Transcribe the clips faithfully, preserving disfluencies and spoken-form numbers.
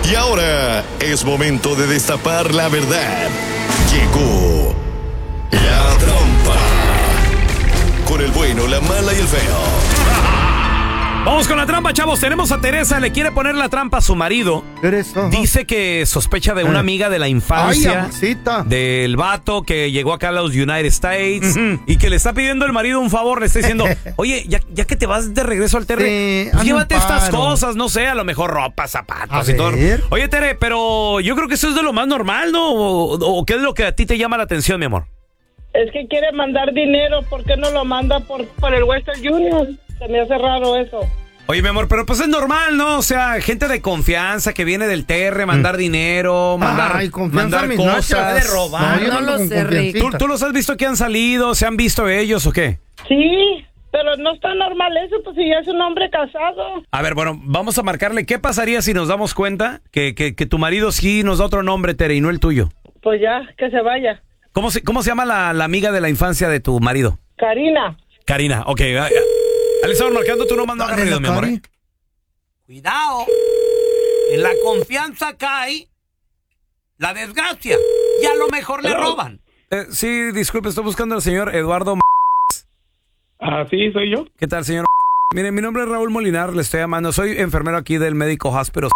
Y ahora es momento de destapar la verdad. Llegó la trampa. Con el bueno, la mala y el feo. Vamos con la trampa, chavos. Tenemos a Teresa, le quiere poner la trampa a su marido. Teresa. Dice que sospecha de una amiga de la infancia. Ay, del vato que llegó acá a los United States. Uh-huh. Y que le está pidiendo al marido un favor. Le está diciendo, oye, ya, ya que te vas de regreso al Terre, sí, pues llévate estas cosas, no sé, a lo mejor ropa, zapatos a y ver. todo. Oye, Tere, pero yo creo que eso es de lo más normal, ¿no? ¿O, o qué es lo que a ti te llama la atención, mi amor? Es que quiere mandar dinero, ¿por qué no lo manda por, por el Western Union? Se me hace raro eso. Oye, mi amor, pero pues es normal, ¿no? O sea, gente de confianza que viene del Terre, mandar mm. dinero, mandar, Ay, mandar cosas. De robar, no, no, no lo sé, Rick. ¿Tú, ¿Tú los has visto que han salido? ¿Se han visto ellos o qué? Sí, pero no está normal eso, pues si ya es un hombre casado. A ver, bueno, vamos a marcarle. ¿Qué pasaría si nos damos cuenta que, que, que tu marido sí nos da otro nombre, Tere, y no el tuyo? Pues ya, que se vaya. ¿Cómo se, cómo se llama la, la amiga de la infancia de tu marido? Karina. Karina, ok. Alessandro, marcando tu nombre, no hagas ruido, mi amor. ¿eh? Cuidado. En la confianza cae la desgracia. Y a lo mejor le roban. Eh, sí, disculpe, estoy buscando al señor Eduardo. Ah, sí, soy yo. ¿Qué tal, señor? Mire, mi nombre es Raúl Molinar, le estoy llamando. Soy enfermero aquí del Médico Hospital.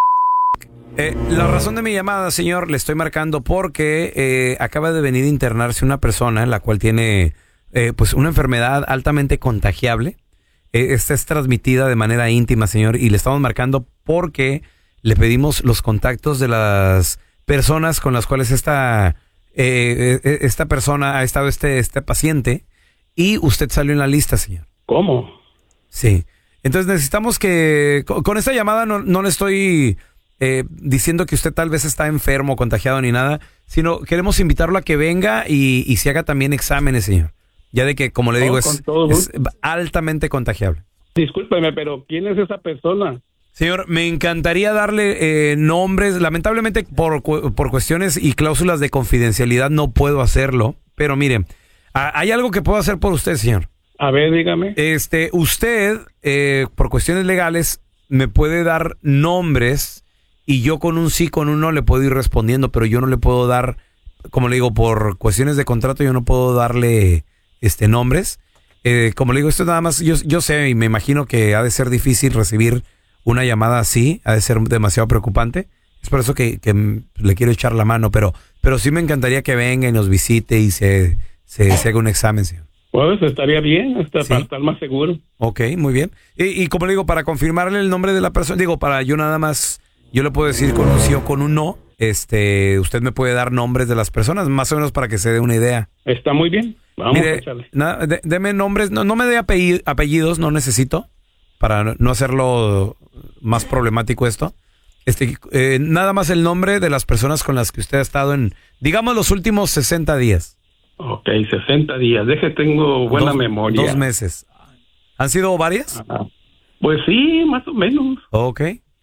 Eh, la razón de mi llamada, señor, le estoy marcando porque eh, acaba de venir a internarse una persona la cual tiene eh, pues una enfermedad altamente contagiable. Esta es transmitida de manera íntima, señor, y le estamos marcando porque le pedimos los contactos de las personas con las cuales esta, eh, esta persona ha estado, este, este paciente, y usted salió en la lista, señor. ¿Cómo? Sí. Entonces necesitamos que, con, con esta llamada no, no le estoy eh, diciendo que usted tal vez está enfermo, contagiado ni nada, sino queremos invitarlo a que venga y, y se haga también exámenes, señor. Ya de que, como le digo, oh, es, es altamente contagiable. Discúlpeme, pero ¿quién es esa persona? Señor, me encantaría darle eh, nombres. Lamentablemente, por, por cuestiones y cláusulas de confidencialidad no puedo hacerlo. Pero mire, hay algo que puedo hacer por usted, señor. A ver, dígame. Este, usted, eh, por cuestiones legales, me puede dar nombres y yo con un sí, con un no le puedo ir respondiendo, pero yo no le puedo dar, como le digo, por cuestiones de contrato, yo no puedo darle... Este, nombres. Eh, como le digo, esto nada más, yo, yo sé y me imagino que ha de ser difícil recibir una llamada así, ha de ser demasiado preocupante. Es por eso que, que le quiero echar la mano, pero, pero sí me encantaría que venga y nos visite y se, se, se haga un examen, señor. Pues estaría bien, hasta ¿sí? Para estar más seguro. Ok, muy bien. Y, y como le digo, para confirmarle el nombre de la persona, digo, para yo nada más, yo le puedo decir con un sí o con un no. Este, usted me puede dar nombres de las personas, más o menos para que se dé una idea. Está muy bien. Vamos Mire, a echarle. Na, de, deme nombres, no, no me dé apellidos, apellidos, no necesito, para no hacerlo más problemático esto. Este, eh, nada más el nombre de las personas con las que usted ha estado en, digamos, los últimos sesenta días. Ok, sesenta días, deje, tengo buena dos, memoria. Dos meses. ¿Han sido varias? Ajá. Pues sí, más o menos. Ok.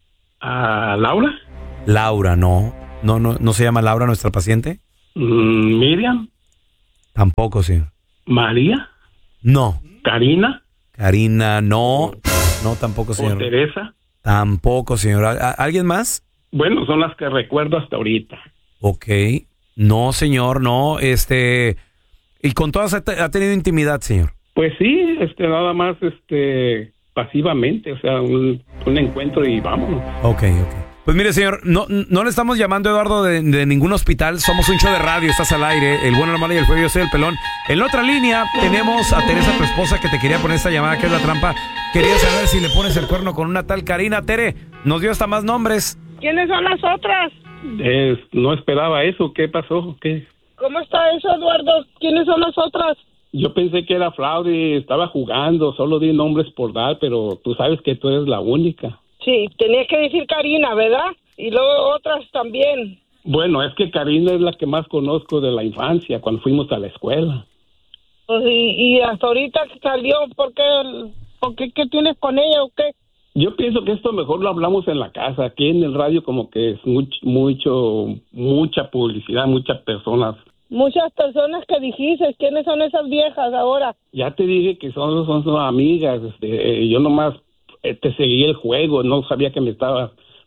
¿A Laura? Laura, no. No, no, no se llama Laura nuestra paciente. Mm, Miriam. Tampoco, señor. ¿María? No. ¿Karina? Karina, no. No, tampoco, señor. ¿O Teresa? Tampoco, señor. ¿A- ¿Alguien más? Bueno, son las que recuerdo hasta ahorita. Ok. No, señor, no. Este... ¿Y con todas ha, te- ha tenido intimidad, señor? Pues sí, este, nada más, este, pasivamente, o sea, un, un encuentro y vámonos. Ok, ok. Pues mire, señor, no, no le estamos llamando, Eduardo, de, de ningún hospital. Somos un show de radio, estás al aire. El bueno, el malo y el feo, yo soy el pelón. En la otra línea tenemos a Teresa, tu esposa, que te quería poner esta llamada, que es la trampa. Quería saber si le pones el cuerno con una tal Karina. Tere, nos dio hasta más nombres. ¿Quiénes son las otras? Es, no esperaba eso, ¿qué pasó? ¿Qué? ¿Cómo está eso, Eduardo? ¿Quiénes son las otras? Yo pensé que era fraude, estaba jugando, solo di nombres por dar, pero tú sabes que tú eres la única. Sí, tenía que decir Karina, ¿verdad? Y luego otras también. Bueno, es que Karina es la que más conozco de la infancia, cuando fuimos a la escuela. Pues y, y hasta ahorita salió, ¿por qué, por qué, qué tienes con ella o qué? Yo pienso que esto mejor lo hablamos en la casa. Aquí en el radio como que es mucho, mucho mucha publicidad, muchas personas. Muchas personas que dijiste, ¿quiénes son esas viejas ahora? Ya te dije que son, son, son amigas. Este, eh, yo nomás eh, te seguí el juego, no sabía que me estabas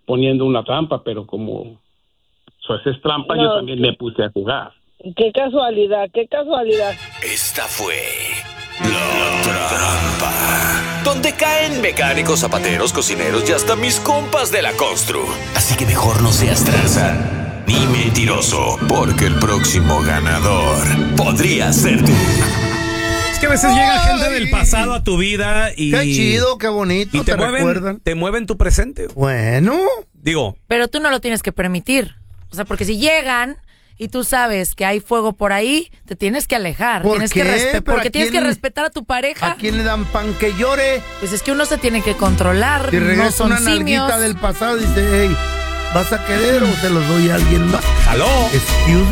poniendo una trampa, pero como eso es trampa, No, yo también sí. me puse a jugar. Qué casualidad, qué casualidad. Esta fue La Trampa, donde caen mecánicos, zapateros, cocineros y hasta mis compas de la constru. Así que mejor no seas tranza ni mentiroso, porque el próximo ganador podría ser tú. Es que a veces llega gente del pasado a tu vida y... Qué chido, qué bonito, y te, te mueven, recuerdan. te mueven tu presente. Bueno. Digo, Pero tú no lo tienes que permitir. O sea, porque si llegan y tú sabes que hay fuego por ahí, te tienes que alejar. ¿Por tienes qué? que respe- ¿Pero porque a tienes quién- que respetar a tu pareja. ¿A quién le dan pan que llore? Pues es que uno se tiene que controlar. Si no regresa son una simios. nalguita del pasado y dice, hey, ¿vas a querer o se los doy a alguien más? ¡aló! Excuse